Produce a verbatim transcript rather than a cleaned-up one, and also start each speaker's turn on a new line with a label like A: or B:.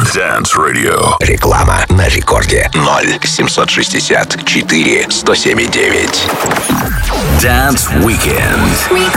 A: Dance Radio.
B: Реклама на рекорде. ноль семьсот шестьдесят четыре сто семь девять.
A: Dance Weekend.